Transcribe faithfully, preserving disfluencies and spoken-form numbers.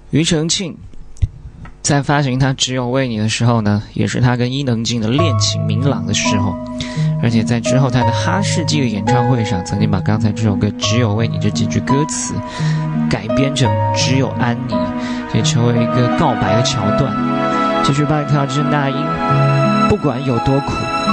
庾澄庆在发行他《只有为你》的时候呢，也是他跟伊能静的恋情明朗的时候，而且在之后他的哈士奇的演唱会上，曾经把刚才这首歌《只有为你》这几句歌词改编成《只有安妮》，也成为一个告白的桥段。继续帮你跳支那英，不管有多苦。